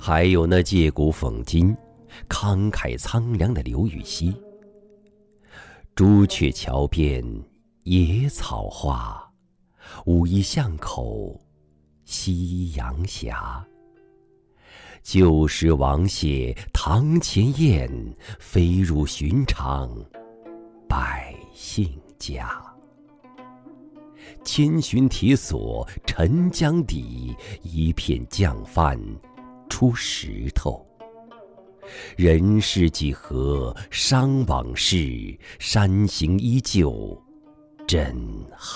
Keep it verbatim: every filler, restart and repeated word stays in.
还有那借古讽今、慷慨苍凉的刘禹锡。朱雀桥边野草花，武夷巷口夕阳斜。旧时王谢堂前燕，飞入寻常百姓家。千寻铁锁沉江底，一片降帆出石头。人世几何伤往事，山形依旧真好。